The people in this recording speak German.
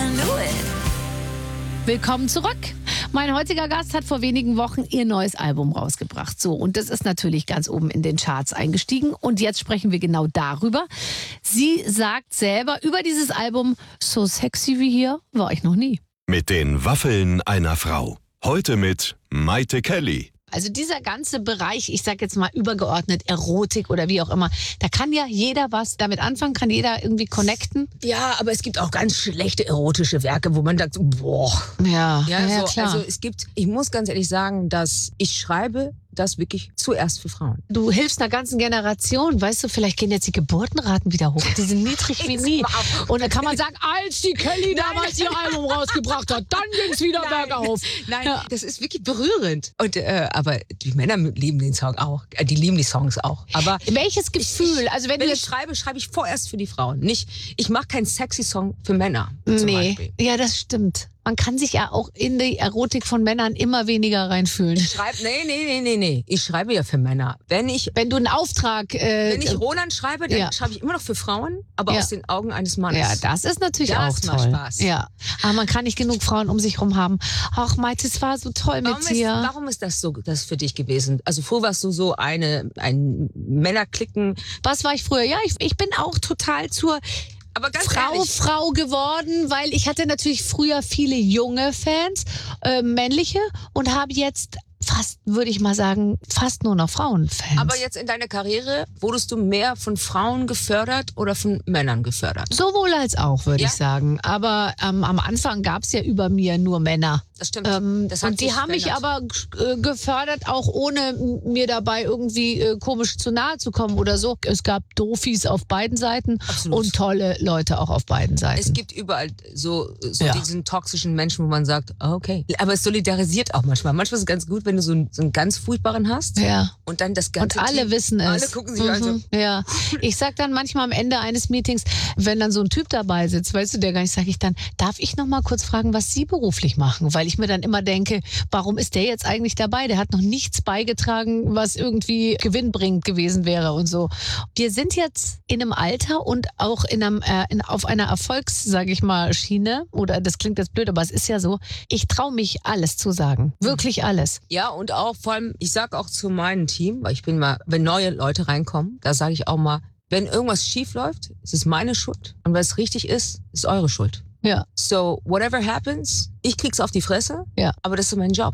Willkommen zurück. Mein heutiger Gast hat vor wenigen Wochen ihr neues Album rausgebracht. So, und das ist natürlich ganz oben in den Charts eingestiegen. Und jetzt sprechen wir genau darüber. Sie sagt selber über dieses Album, so sexy wie hier war ich noch nie. Mit den Waffeln einer Frau. Heute mit Maite Kelly. Also dieser ganze Bereich, ich sag jetzt mal übergeordnet Erotik oder wie auch immer, da kann ja jeder was damit anfangen, kann jeder irgendwie connecten. Ja, aber es gibt auch ganz schlechte erotische Werke, wo man sagt, boah. Ja, klar. Also ich muss ganz ehrlich sagen, dass ich schreibe das wirklich zuerst für Frauen. Du hilfst einer ganzen Generation, weißt du, vielleicht gehen jetzt die Geburtenraten wieder hoch. Die sind niedrig wie nie. Und dann kann man sagen, als die Kelly damals ihr Album rausgebracht hat, dann ging's wieder bergauf. Nein, das ist wirklich berührend. Und aber die Männer lieben den Song auch. Die lieben die Songs auch. Aber welches Gefühl? Also wenn ich schreibe, schreibe ich vorerst für die Frauen. Ich mache keinen sexy Song für Männer. Zum Beispiel. Ja, das stimmt. Man kann sich ja auch in die Erotik von Männern immer weniger reinfühlen. Nee. Ich schreibe ja für Männer. Wenn du einen Auftrag... wenn ich Roland schreibe, dann schreibe ich immer noch für Frauen, aber aus den Augen eines Mannes. Ja, das ist natürlich auch toll. Das macht Spaß. Ja. Aber man kann nicht genug Frauen um sich rum haben. Ach, Maite, es war so toll mit dir. Warum ist das für dich gewesen? Also früher warst du so ein Männerklicken. Was war ich früher? Ja, ich bin auch total zur... Aber ganz Frau geworden, weil ich hatte natürlich früher viele junge Fans, männliche, und habe jetzt fast, würde ich mal sagen, fast nur noch Frauenfans. Aber jetzt in deiner Karriere, wurdest du mehr von Frauen gefördert oder von Männern gefördert? Sowohl als auch, würde ich sagen. Aber am Anfang gab es ja über mir nur Männer. Das stimmt. Und die haben mich aber gefördert, auch ohne mir dabei irgendwie komisch zu nahe zu kommen oder so. Es gab Doofies auf beiden Seiten. Absolut. Und tolle Leute auch auf beiden Seiten. Es gibt überall so diesen toxischen Menschen, wo man sagt, okay. Aber es solidarisiert auch manchmal. Manchmal ist es ganz gut, wenn du so einen ganz furchtbaren hast. Ja. Und dann das ganze Und alle Team, wissen es. Alle gucken sich an so. Ja. Ich sag dann manchmal am Ende eines Meetings, wenn dann so ein Typ dabei sitzt, weißt du, der gar nicht, sage ich dann, darf ich noch mal kurz fragen, was Sie beruflich machen? Weil ich mir dann immer denke, warum ist der jetzt eigentlich dabei? Der hat noch nichts beigetragen, was irgendwie gewinnbringend gewesen wäre und so. Wir sind jetzt in einem Alter und auch auf einer sage ich mal, Schiene, oder das klingt jetzt blöd, aber es ist ja so, ich traue mich alles zu sagen. Wirklich alles. Ja, und auch vor allem, ich sage auch zu meinem Team, weil ich bin mal, wenn neue Leute reinkommen, da sage ich auch mal, wenn irgendwas schief läuft, ist es meine Schuld. Und wenn es richtig ist eure Schuld. Ja. So, whatever happens, ich krieg's auf die Fresse, aber das ist mein Job.